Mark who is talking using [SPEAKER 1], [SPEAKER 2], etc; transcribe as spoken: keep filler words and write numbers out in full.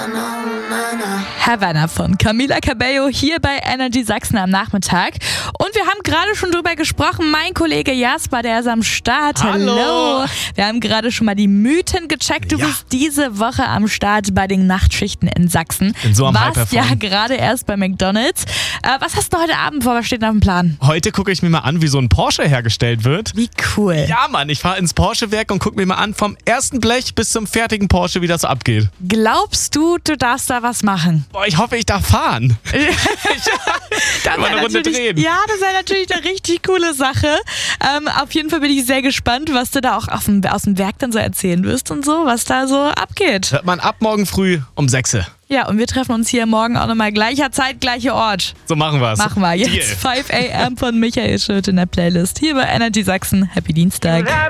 [SPEAKER 1] Havana von Camila Cabello hier bei Energy Sachsen am Nachmittag. Und wir haben gerade schon drüber gesprochen, mein Kollege Jasper, der ist am Start.
[SPEAKER 2] Hallo.
[SPEAKER 1] Hallo. Wir haben gerade schon mal die Mythen gecheckt. Du
[SPEAKER 2] Ja.
[SPEAKER 1] bist diese Woche am Start bei den Nachtschichten in Sachsen.
[SPEAKER 2] Bin so am
[SPEAKER 1] Warst ja
[SPEAKER 2] High-Performen.
[SPEAKER 1] gerade erst bei McDonald's. Äh, was hast du heute Abend vor? Was steht auf dem Plan?
[SPEAKER 2] Heute gucke ich mir mal an, wie so ein Porsche hergestellt wird.
[SPEAKER 1] Wie cool.
[SPEAKER 2] Ja, Mann, ich fahre ins Porsche-Werk und gucke mir mal an, vom ersten Blech bis zum fertigen Porsche, wie das so abgeht.
[SPEAKER 1] Glaubst du, du darfst da was machen?
[SPEAKER 2] Boah, ich hoffe, ich darf fahren.
[SPEAKER 1] Das
[SPEAKER 2] Mal
[SPEAKER 1] wär
[SPEAKER 2] eine Runde
[SPEAKER 1] natürlich-
[SPEAKER 2] drehen.
[SPEAKER 1] Ja, das wäre natürlich eine richtig coole Sache. Ähm, auf jeden Fall bin ich sehr gespannt, was du da auch auf dem, aus dem Werk dann so erzählen wirst und so, was da so abgeht.
[SPEAKER 2] Hört man ab morgen früh um sechs.
[SPEAKER 1] Ja, und wir treffen uns hier morgen auch nochmal gleicher Zeit, gleicher Ort.
[SPEAKER 2] So machen wir's.
[SPEAKER 1] Machen wir jetzt
[SPEAKER 2] Deal.
[SPEAKER 1] fünf a m von Michael Schütt in der Playlist. Hier bei Energy Sachsen. Happy Dienstag.